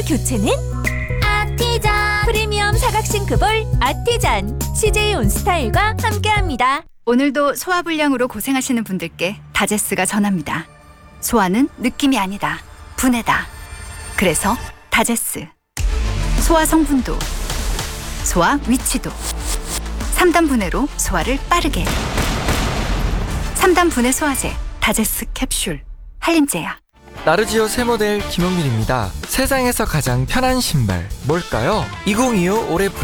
교체는 아티잔. 프리미엄 사각 싱크볼 아티잔 CJ 온스타일과 함께합니다. 오늘도 소화불량으로 고생하시는 분들께 다제스가 전합니다. 소화는 느낌이 아니다. 분해다. 그래서 다제스. 소화 성분도, 소화 위치도. 3단 분해로 소화를 빠르게. 3단 분해 소화제 다제스 캡슐. 한림제약. 나르지오 새 모델 김용민입니다. 세상에서 가장 편한 신발 뭘까요? 2025 올해